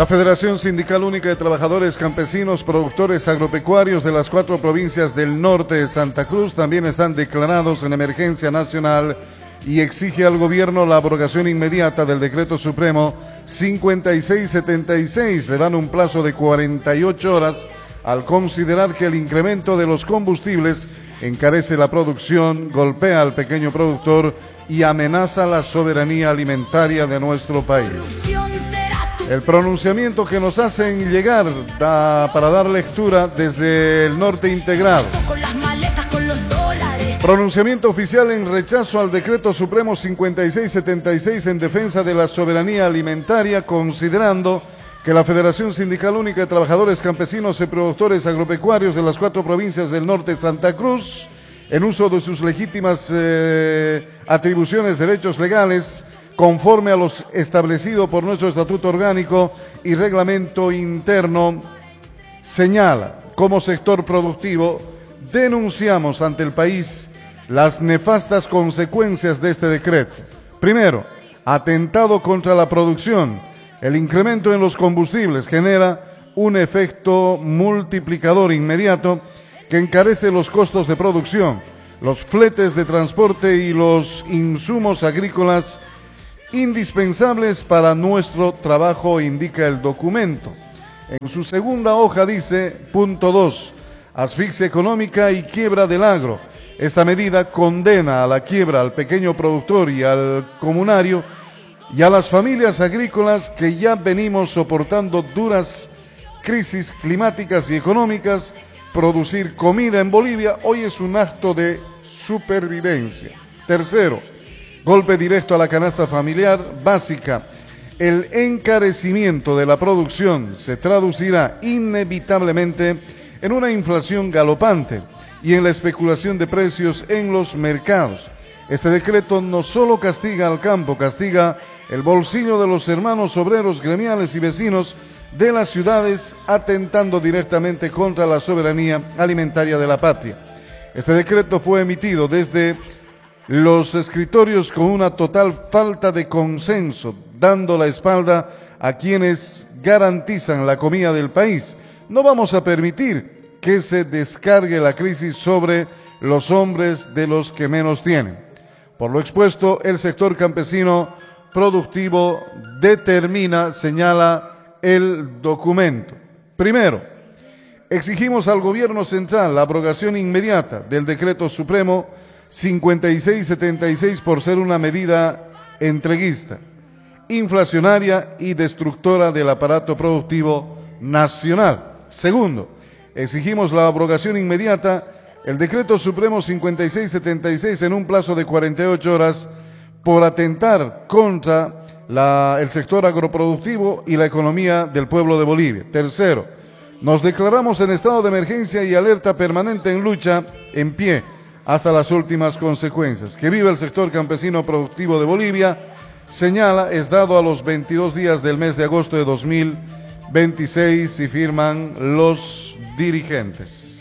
La Federación Sindical Única de Trabajadores Campesinos Productores Agropecuarios de las 4 provincias del norte de Santa Cruz también están declarados en emergencia nacional y exige al gobierno la abrogación inmediata del Decreto Supremo 5676. Le dan un plazo de 48 horas al considerar que el incremento de los combustibles encarece la producción, golpea al pequeño productor y amenaza la soberanía alimentaria de nuestro país. El pronunciamiento que nos hacen llegar para dar lectura desde el norte integral. Pronunciamiento oficial en rechazo al Decreto Supremo 5676 en defensa de la soberanía alimentaria, considerando que la Federación Sindical Única de Trabajadores Campesinos y Productores Agropecuarios de las 4 provincias del norte de Santa Cruz, en uso de sus legítimas atribuciones, derechos legales, conforme a los establecido por nuestro Estatuto Orgánico y Reglamento Interno, señala como sector productivo, denunciamos ante el país las nefastas consecuencias de este decreto. Primero, atentado contra la producción. El incremento en los combustibles genera un efecto multiplicador inmediato que encarece los costos de producción, los fletes de transporte y los insumos agrícolas indispensables para nuestro trabajo, indica el documento. En su segunda hoja dice, punto 2, asfixia económica y quiebra del agro. Esta medida condena a la quiebra al pequeño productor y al comunario y a las familias agrícolas que ya venimos soportando duras crisis climáticas y económicas. Producir comida en Bolivia hoy es un acto de supervivencia. Tercero, golpe directo a la canasta familiar básica. El encarecimiento de la producción se traducirá inevitablemente en una inflación galopante y en la especulación de precios en los mercados. Este decreto no solo castiga al campo, castiga el bolsillo de los hermanos obreros, gremiales y vecinos de las ciudades, atentando directamente contra la soberanía alimentaria de la patria. Este decreto fue emitido desde los escritorios con una total falta de consenso, dando la espalda a quienes garantizan la comida del país. No vamos a permitir que se descargue la crisis sobre los hombres de los que menos tienen. Por lo expuesto, el sector campesino productivo determina, señala el documento. Primero, exigimos al gobierno central la abrogación inmediata del Decreto Supremo 5676 por ser una medida entreguista, inflacionaria y destructora del aparato productivo nacional. Segundo, exigimos la abrogación inmediata del Decreto Supremo 5676 en un plazo de 48 horas por atentar contra el sector agroproductivo y la economía del pueblo de Bolivia. Tercero, nos declaramos en estado de emergencia y alerta permanente en lucha, en pie, hasta las últimas consecuencias. Que viva el sector campesino productivo de Bolivia, señala, es dado a los 22 días del mes de agosto de 2026 y firman los dirigentes.